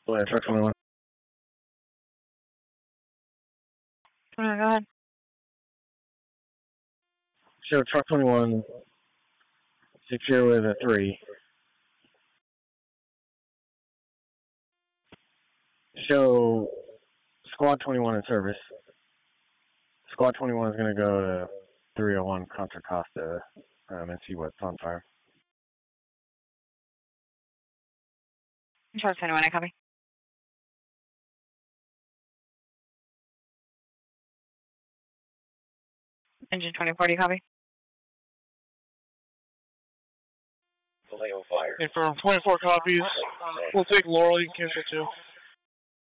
Yeah, truck 21. Go ahead. Show truck 21 secure with a 3. Show squad 21 in service. Squad 21 is going to go to 301 Contra Costa and see what's on fire. Truck 21, I copy. Engine 2040, copy. Confirm 24 copies. We'll take Laurel, you can cancel 2.